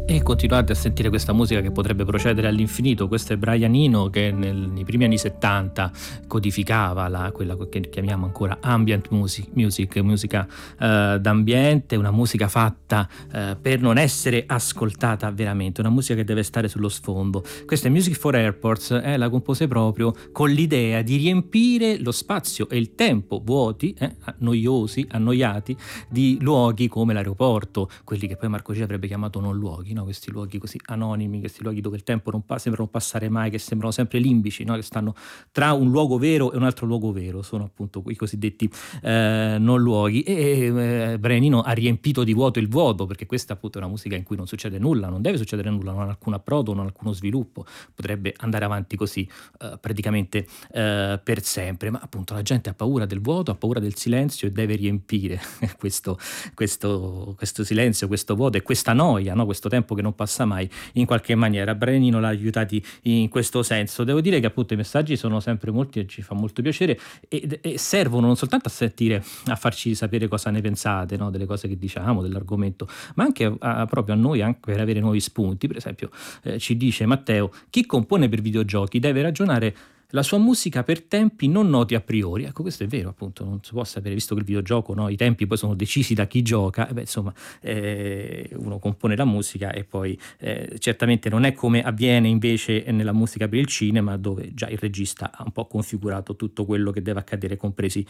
E continuate a sentire questa musica che potrebbe procedere all'infinito. Questo è Brian Eno che nei primi anni 70 codificava quella che chiamiamo ancora ambient musica d'ambiente, una musica fatta per non essere ascoltata veramente, una musica che deve stare sullo sfondo. Questa è Music for Airports, la compose proprio con l'idea di riempire lo spazio e il tempo vuoti, noiosi, annoiati, di luoghi come l'aeroporto, quelli che poi Marco G avrebbe chiamato non luoghi, no? Questi luoghi così anonimi, questi luoghi dove il tempo sembra non passare mai, che sembrano sempre limbici, no? Che stanno tra un luogo vero e un altro luogo vero, sono appunto i cosiddetti non luoghi. E Brian Eno ha riempito di vuoto il vuoto, perché questa appunto è una musica in cui non succede nulla, non deve succedere nulla, non ha alcun approdo, non ha alcuno sviluppo, potrebbe andare avanti così praticamente per sempre, ma appunto la gente ha paura del vuoto, ha paura del silenzio e deve riempire questo silenzio, questo vuoto e questa noia, no? Questo tempo che non passa mai, in qualche maniera Brian Eno l'ha aiutati in questo senso. Devo dire che appunto i messaggi sono sempre molti e ci fa molto piacere e servono non soltanto a sentire, a farci sapere cosa ne pensate, no? Delle cose che diciamo, dell'argomento, ma anche proprio a noi, anche per avere nuovi spunti. Per esempio ci dice Matteo: chi compone per videogiochi deve ragionare la sua musica per tempi non noti a priori. Ecco, questo è vero, appunto, non si può sapere, visto che il videogioco, no, i tempi poi sono decisi da chi gioca, insomma, uno compone la musica e poi certamente non è come avviene invece nella musica per il cinema, dove già il regista ha un po' configurato tutto quello che deve accadere, compresi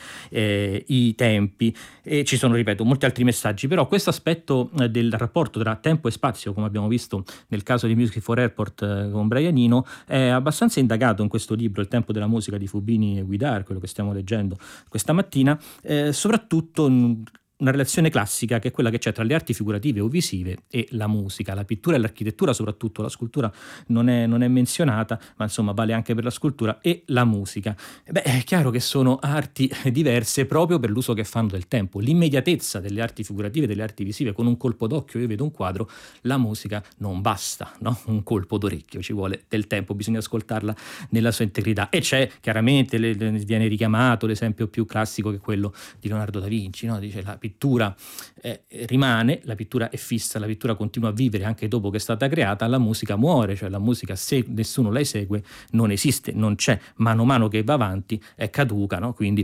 i tempi. E ci sono, ripeto, molti altri messaggi, però questo aspetto del rapporto tra tempo e spazio, come abbiamo visto nel caso di Music for Airport con Brian Eno, è abbastanza indagato in questo libro, Il tempo della musica di Fubini e Guidar, quello che stiamo leggendo questa mattina, soprattutto una relazione classica che è quella che c'è tra le arti figurative o visive e la musica, la pittura e l'architettura, soprattutto la scultura non è menzionata, ma insomma vale anche per la scultura e la musica. È chiaro che sono arti diverse proprio per l'uso che fanno del tempo, l'immediatezza delle arti figurative e delle arti visive. Con un colpo d'occhio io vedo un quadro, la musica non basta, no? Un colpo d'orecchio, ci vuole del tempo, bisogna ascoltarla nella sua integrità. E c'è chiaramente, viene richiamato l'esempio più classico che è quello di Leonardo da Vinci, no? Dice la pittura rimane, la pittura è fissa, la pittura continua a vivere anche dopo che è stata creata, la musica muore, cioè la musica, se nessuno la esegue, non esiste, non c'è, mano a mano che va avanti è caduca, no? Quindi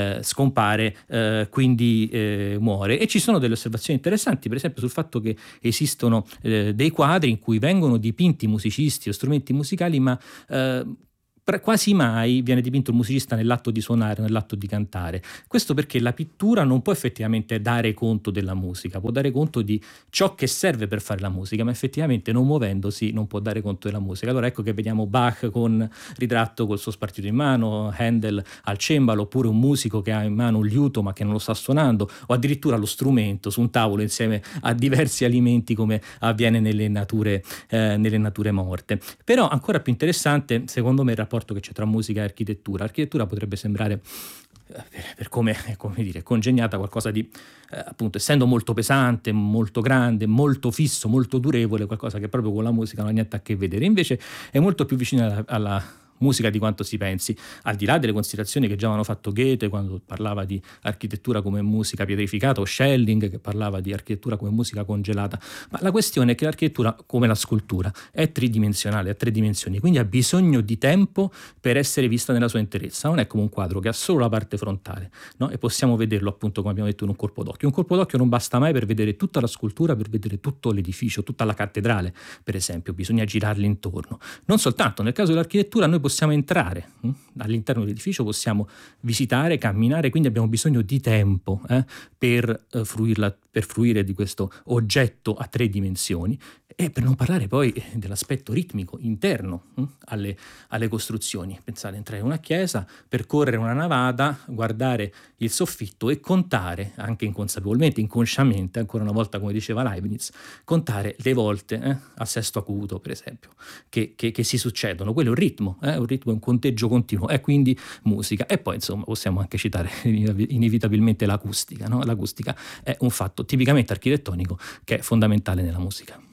scompare, quindi muore. E ci sono delle osservazioni interessanti, per esempio sul fatto che esistono dei quadri in cui vengono dipinti musicisti o strumenti musicali, ma quasi mai viene dipinto il musicista nell'atto di suonare, nell'atto di cantare. Questo perché la pittura non può effettivamente dare conto della musica, può dare conto di ciò che serve per fare la musica, ma effettivamente non muovendosi non può dare conto della musica. Allora ecco che vediamo Bach con ritratto col suo spartito in mano, Handel al cembalo, oppure un musico che ha in mano un liuto ma che non lo sta suonando, o addirittura lo strumento su un tavolo insieme a diversi alimenti, come avviene nelle nature morte. Però ancora più interessante secondo me il rapporto che c'è tra musica e architettura. L'architettura potrebbe sembrare, per come dire, congegnata, qualcosa di appunto, essendo molto pesante, molto grande, molto fisso, molto durevole, qualcosa che proprio con la musica non ha niente a che vedere. Invece è molto più vicina alla musica di quanto si pensi, al di là delle considerazioni che già avevano fatto Goethe quando parlava di architettura come musica pietrificata, o Schelling che parlava di architettura come musica congelata. Ma la questione è che l'architettura, come la scultura, è tridimensionale, ha tre dimensioni, quindi ha bisogno di tempo per essere vista nella sua interezza. Non è come un quadro che ha solo la parte frontale, no? E possiamo vederlo appunto, come abbiamo detto, in un colpo d'occhio. Un colpo d'occhio non basta mai per vedere tutta la scultura, per vedere tutto l'edificio, tutta la cattedrale, per esempio, bisogna girarli intorno. Non soltanto, nel caso dell'architettura noi possiamo entrare all'interno dell'edificio, possiamo visitare, camminare, quindi abbiamo bisogno di tempo per fruire di questo oggetto a tre dimensioni, e per non parlare poi dell'aspetto ritmico interno alle costruzioni. Pensate, entrare in una chiesa, percorrere una navata, guardare il soffitto e contare, anche inconsapevolmente, inconsciamente, ancora una volta come diceva Leibniz, contare le volte al sesto acuto, per esempio, che si succedono. Quello è un ritmo, è un conteggio continuo, è quindi musica. E poi insomma possiamo anche citare inevitabilmente l'acustica, no? L'acustica è un fatto tipicamente architettonico che è fondamentale nella musica.